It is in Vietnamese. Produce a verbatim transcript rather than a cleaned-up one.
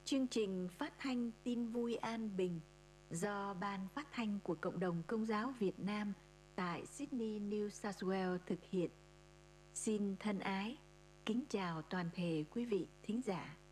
Chương trình phát thanh tin vui an bình do Ban Phát thanh của Cộng đồng Công giáo Việt Nam tại Sydney, New South Wales thực hiện. Xin thân ái, kính chào toàn thể quý vị thính giả.